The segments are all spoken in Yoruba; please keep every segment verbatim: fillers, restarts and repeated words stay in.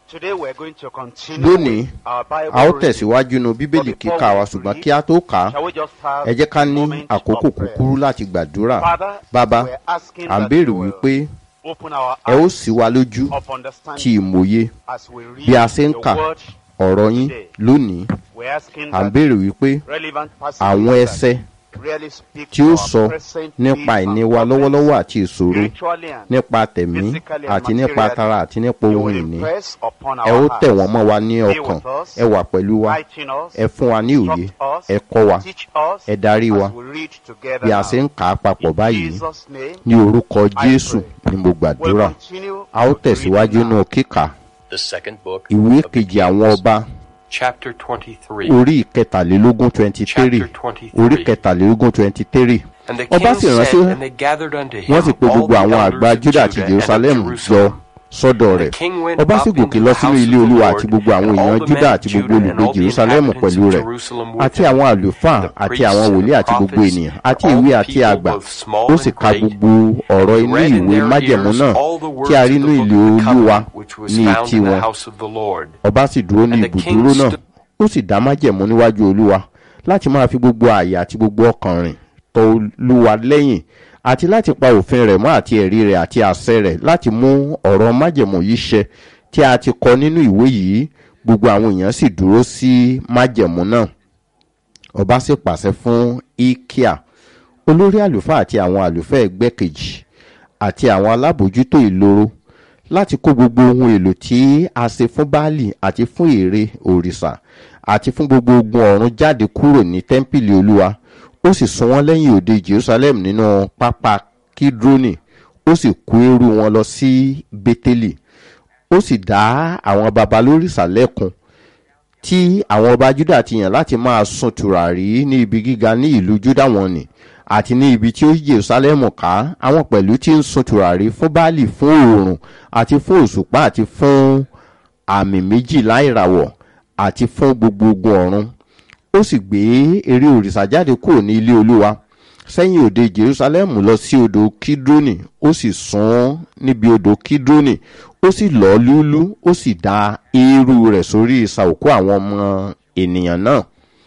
Today we're going to continue lónìí with our Bible a ó reading. tẹ̀síwájú nínú bíbélì kíkà wa ṣùgbọ́n kí a tó kà á Shall we just have ẹ jẹ́ ká a ní moment àkókò of prayer? kúkúrú láti gbàdúrà. Father, Bàbá, we're asking à ń that béèrè you will wípé open our ẹ ó eyes ṣí wa lójú of ti understanding ìmòye as we read bí a ṣe ń the kà word. ọ̀rọ̀ yín lónìí. We're asking À ń that béèrè wípé relevant àwọn passages ẹsẹ̀ that really speak tí to ó our sọ present nípa needs ìní and wa problems, lọ́wọ́lọ́wọ́ àti ìṣòro spiritually and nípa tẹ̀mí physically and àti nípa materially, tara àti nípa you ohun will ìní. impress upon Ẹ our ó tẹ̀ wọ́n hearts. mọ́ wa ní Be ọkàn, with us, ẹ wà pẹ̀lú wa, enlighten us, ẹ fún wa ní òye, instruct us, ẹ kọ́ wa, teach us ẹ darí wa as we read together bí a now. ṣe ń kà á papọ̀ In báyìí. Jesus' name, Ní orúkọ Jésù ni mo we'll gbàdúrà. continue A ó with the tẹ̀síwájú reading now. nínú kíkà The second book ìwé of the kejì àwọn Kings, ọba chapter twenty-three. orí ìkẹtàlélógún twenty three Chapter twenty-three. orí ìkẹtàlélógún twenty three. And the Ọba king sì said, ránṣẹ́ and they gathered unto him wọ́n sì pe all gbogbo the àwọn elders àgbà of Júdà àti Judah and Jerusalem of lọ Jerusalem. sọ́dọ̀ And the rẹ̀. king went Ọba sì up into gòkè lọ the sínú house ilé of the Olúwa Lord, àti gbogbo àwọn and all èèyàn the Júdà men àti of gbogbo Judah and olùgbé all the Jerusalem inhabitants pẹ̀lú of rẹ̀ Jerusalem with àti him, àwọn àlùfáà the àti priests àwọn and wòlíì the àti gbogbo prophets, ènìyàn and àti all ìwé the àti people, àgbà. both small Ó sì and ka great, gbogbo ọ̀rọ̀ and inú read in ìwé their májẹ̀mú ears náà all the words tí a of rí the inú book ilé of the Olúwa covenant which was ní found etí in the wọn. house of the Lord. Ọba sì dúró ní And the ibùdúró king náà stood- ó sì dá májẹ̀mú níwájú Olúwa láti máa fi gbogbo àyà àti gbogbo ọkàn rìn tọ̀ Olúwa lẹ́yìn àti láti pa òfin rẹ̀ mọ́ àti ẹ̀rí rẹ̀ àti àṣẹ rẹ̀ láti mú ọ̀rọ̀ májẹ̀mú yìí ṣẹ tí a ti kọ nínú ìwé yìí. Gbogbo àwọn èèyàn sì dúró sí májẹ̀mú náà. Ọba sì pàṣẹ fún Hilkiah olórí àlùfáà àti àwọn àlùfáà ẹgbẹ́ kejì àti àwọn alábòójútó ìloro láti kó gbogbo ohun èlò tí a ṣe fún Báálì àti fún ère òrìṣà àti fún gbogbo ogun ọ̀run jáde kúrò ní tẹ́ḿpìlì Olúwa. Ó sì sún wọn lẹ́yìn òde Jerusalem nínú pápá Kídrónì. Ó sì kó ẹrú wọn lọ sí Bétélì. Ó sì dá àwọn baba lórìṣà lẹ́kun tí àwọn ọba Júdà ti yàn láti máa sun tùràrí ní ibi gíga ní ìlú Júdà wọn ni àti ní ibi tí ó yí Jerusalem ká. Àwọn pẹ̀lú tí ń sun tùràrí fún Báálì, fún oòrùn àti fún òṣùpá àti fún àmì méjìlá ìràwọ̀ àti fún gbogbo ogun ọ̀run. Ó sì gbé ère òrìṣà jáde kúrò ní ilé Olúwa sẹ́yìn òde Jerusalem lọ sí odò Kídrónì. Ó sì sún níbi odò Kídrónì. Ó sì lọ́ lúlú. Ó sì dá eérú rẹ̀ sórí isà òkú àwọn ọmọ ènìyàn náà.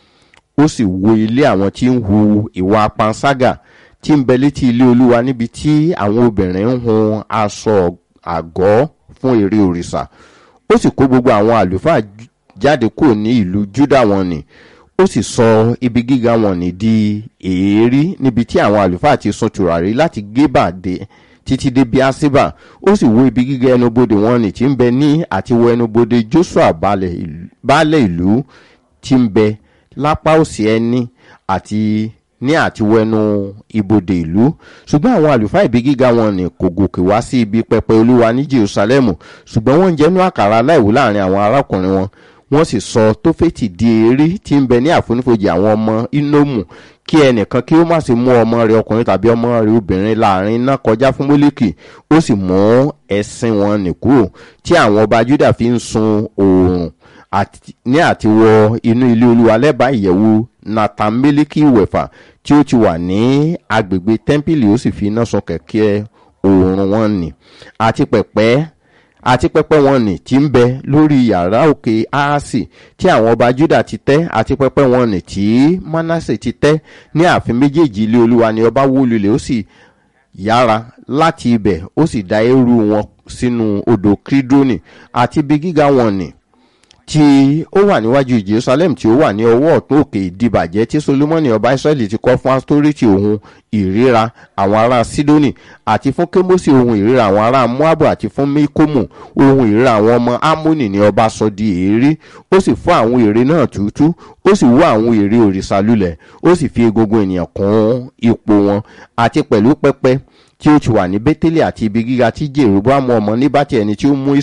Ó sì wó ilé àwọn tí ń hu ìwà panṣágà tí ń bẹ létí ilé Olúwa níbi tí àwọn obìnrin ń hun aṣọ àgọ́ fún ère òrìṣà. Ó sì kó gbogbo àwọn àlùfáà jáde kúrò ní ìlú Júdà wọn ni. Ó sì sọ ibi gíga wọn ní di èérí níbi tí àwọn àlùfáà ti sun tùràrí láti Gébà dé títí dé Bíásíbà. Ó sì wó ibi gíga ẹnubodè wọn ní tí ń bẹ ní àtiwọ ẹnubodè Jóṣúà baálẹ̀ ìlú tí ń bẹ lápá òsì ẹni àti ní àtiwọ ẹnu ibodè ìlú. Ṣùgbọ́n àwọn àlùfáà ibi gíga wọn ní kò gòkè wá sí ibi pẹpẹ Olúwa ní Jerusalem, ṣùgbọ́n wọ́n ń jẹnu àkàrà aláìwú láàrin àwọn arákùnrin wọn. Wọ́n sì sọ Tófẹ́tì di èérí tí ń bẹ ní àfonífojì àwọn ọmọ Inómù, kí ẹnìkan kí ó má ṣe mú ọmọ rẹ̀ ọkùnrin tàbí ọmọ rẹ̀ obìnrin láàrin iná kọjá fún Mólíkì. Ó sì mú ẹṣin wọn nì kúrò tí àwọn ọba Júdà fi ń sun oòrùn ní àtiwọ inú ilé Olúwa lẹ́bàá ìyẹ̀wù Nátàn-Mélíkì ìwẹ̀fà tí ó ti wà ní agbègbè tẹ́ḿpìlì. Ó sì fi iná sun kẹ̀kẹ́ oòrùn wọn nì àti pẹ̀pẹ́ àti pẹpẹ wọn nì tí ń bẹ lórí yàrá òkè Ahasi tí àwọn ọba Júdà ti tẹ́ àti pẹpẹ wọn nì tí Mánásè ti tẹ́ ní ààfin méjèèjì ilé Olúwa ni ọba wó lulẹ̀. Ó sì yára láti ibẹ̀. Ó sì dá eérú wọn sínú odò Kídrónì àti ibi gíga wọn nì tí ó wà níwájú Jerusalem tí ó wà ní ọwọ́ ọ̀tún òkè ìdìbàjẹ́ tí Solomoni ọba Israẹli ti kọ́ fún Astoreti ohun ìríra àwọn ará Sidoni àti fún Kémósì ohun ìríra àwọn ará Moabu àti fún Míkómù ohun ìríra àwọn ọmọ Ammoni ni ọba sọ di èérí. Ó sì fọ́ àwọn ère náà túútú. Ó sì wó àwọn ère òrìṣà lulẹ̀. Ó sì fi egungun ènìyàn kún ipò wọn àti pẹ̀lú pẹpẹ tí ó ti wà ní Bétélì àti ibi gíga tí Jeroboamu ọmọ Níbátì ẹni tí ó mú